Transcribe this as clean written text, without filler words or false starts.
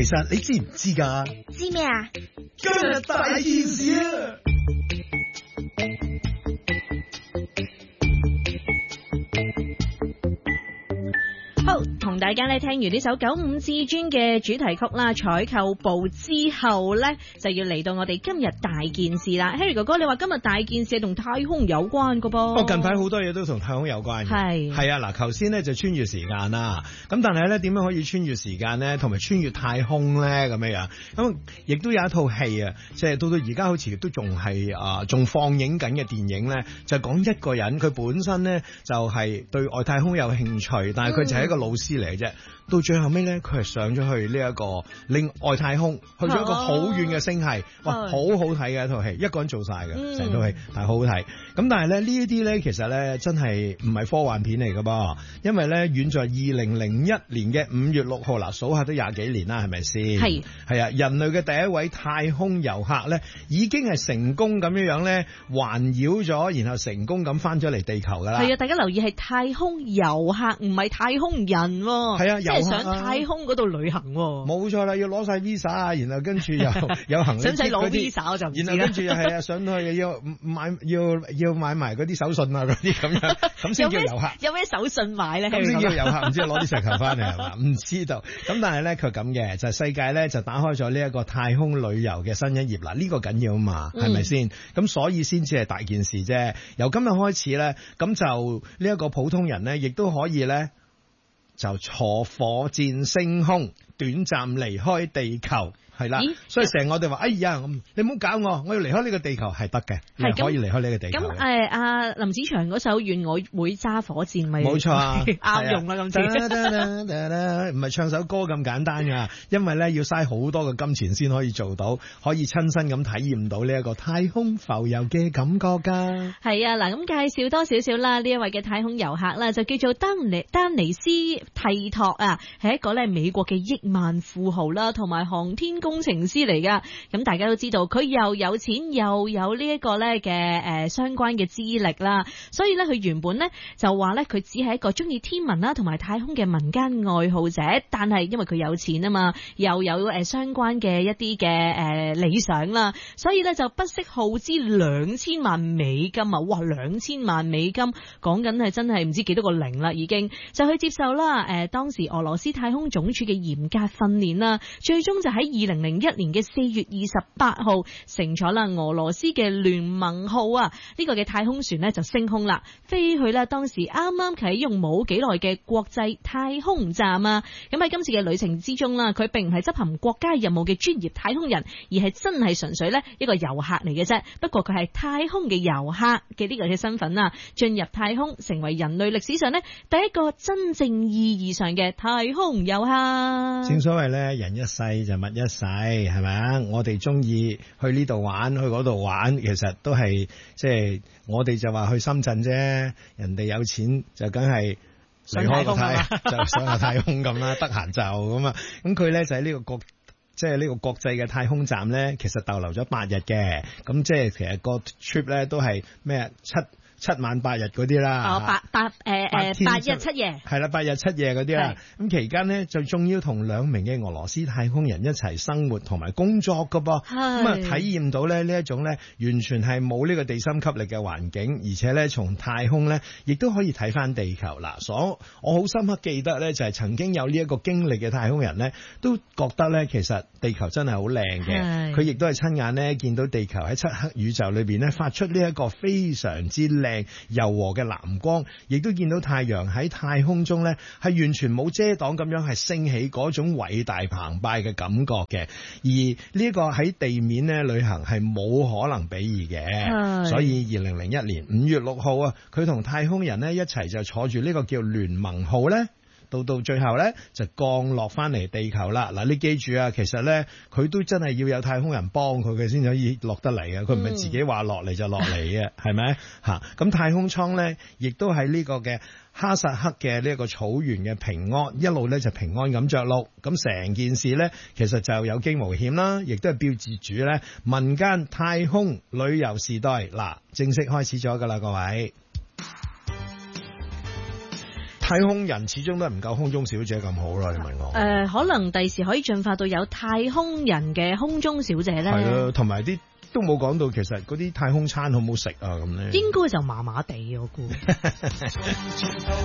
其實你知唔知㗎？ 知咩啊？ 今日大件事啊！ 好，同大家咧聽完呢首95至尊嘅主題曲啦，採購部之後咧，就要嚟到我哋今日大件事啦。Harry 哥哥，你話今日大件事係同太空有關噶噃？ 近排好多嘢都同太空有關嘅。係啊，嗱，頭先咧就穿越時間啦，咁但係咧點樣可以穿越時間咧，同埋穿越太空咧咁樣樣？咁亦都有一套戲啊，即係到而家好似都仲係仲放映緊嘅電影咧，就講一個人佢本身咧就係對外太空有興趣，但係佢就係一個老師嚟嘅啫。到最後尾咧，佢係上咗去呢一個另外太空，去咗一個好遠嘅星系，哇，好好睇嘅一套戲，一個人做晒嘅成套戲，但係好好睇。咁但係咧呢一啲咧，其實咧真係唔係科幻片嚟㗎噃，因為咧遠在2001年嘅5月6號，嗱數下都廿幾年啦，係咪先？係啊，人類嘅第一位太空遊客咧，已經係成功咁樣咧環繞咗，然後成功咁翻咗嚟地球㗎啦。係啊，大家留意係太空遊客，唔係太空人喎。係啊，即係上太空嗰度旅行喎。冇錯啦，要攞晒 visa，然後跟住又有行李篋嗰啲，visa 我就唔知啦。然後跟住又係啊，上去要買埋嗰啲手信啊嗰啲咁樣，咁先叫遊客。有咩手信買咧？咁先叫遊客，唔知攞啲石頭翻嚟係嘛？唔知道。咁但係咧佢咁嘅，就係世界咧就打開咗呢一個太空旅遊嘅新一頁啦。呢個緊要啊嘛，係咪先？咁所以先至係大件事啫。由今日開始咧，咁就呢一個普通人咧，亦都可以咧。就坐火箭升空，短暫離開地球，係啦。所以成日我哋話，哎呀，你唔好搞我要離開呢個地球，係得嘅，係可以離開呢個地球。咁阿林子祥嗰首《願我會揸火箭》咪冇錯啊，啱用啦咁子。唔係唱首歌咁簡單㗎，因為咧要嘥好多嘅金錢先可以做到，可以親身咁體驗到呢一個太空浮遊嘅感覺㗎。係啊，嗱咁介紹多少少啦，呢一位嘅太空遊客啦，就叫做丹尼斯蒂托啊，係一個咧美國嘅億萬富豪啦，同埋航天工程師嚟噶。咁大家都知道佢又有錢又有呢一個咧嘅相關嘅資歷啦，所以咧佢原本咧就話咧佢只係一個中意天文啦同埋太空嘅民間愛好者，但係因為佢有錢啊嘛，又有相關嘅一啲嘅理想啦，所以咧就不惜耗資2000萬美金啊！哇，2000萬美金，講緊係真係唔知幾多個零啦，已經就去接受啦。當時俄羅斯太空總署嘅嚴格訓練啦，最終就喺2001年嘅4月28號乘坐啦俄羅斯嘅聯盟號啊，呢個嘅太空船呢就升空啦，飛去啦當時啱啱啟用冇幾耐嘅國際太空站啊。咁喺今次嘅旅程之中啦，佢並唔係執行國家任務嘅專業太空人，而係真係純粹呢一個遊客嚟嘅啫。不過佢係太空嘅遊客嘅呢個嘅身份啊，進入太空成為人類歷史上呢第一個真正意義上嘅太空遊客。正所謂咧，人一世就物一世，係咪啊？我哋中意去呢度玩，去嗰度玩，其實都係即係我哋就話去深圳啫，人哋有錢就梗係離開個就上下太空咁啦，得閒就咁啊。咁佢咧就喺呢個即係呢個國際嘅太空站咧，其實逗留咗8日嘅。咁即係其實個 trip 咧都係咩7晚8日嗰啲啦。8日7夜係啦，8日7夜嗰啲啦。咁期間呢，就仲要同2名嘅俄羅斯太空人一齊生活同埋工作噶噃。咁啊體驗到咧呢一種咧完全係冇呢個地心吸力嘅環境，而且咧從太空咧亦都可以睇翻地球啦。我好深刻記得咧就係曾經有呢一個經歷嘅太空人咧都覺得咧其實地球真係好靚嘅。佢亦都係親眼咧見到地球喺漆黑宇宙裏邊咧發出呢一個非常之靚柔和嘅藍光，亦都見到太陽喺太空中咧係完全冇遮擋咁樣係升起嗰種偉大澎湃嘅感覺嘅，而呢一個喺地面咧旅行係冇可能比擬嘅。所以2001年5月6號啊，佢同太空人咧一齊就坐住呢個叫聯盟號咧，到最後咧就降落翻嚟地球啦。嗱，你記住啊，其實咧佢都真係要有太空人幫佢嘅先可以落得嚟嘅，佢唔係自己話落嚟就落嚟嘅，係咪嚇？咁太空艙咧亦都喺呢個嘅哈薩克嘅呢一個草原嘅平安一路咧就平安咁着陸。咁成件事咧其實就有驚無險啦，亦都係標誌住咧民間太空旅遊時代嗱正式開始咗㗎啦，各位。 太空人始終都係唔夠空中小姐咁好啦，你問我。 可能第時可以進化到有太空人嘅空中小姐咧。 係咯，同埋啲都冇講到，其實嗰啲太空餐好唔好食啊？咁咧， 應該就麻麻地我估。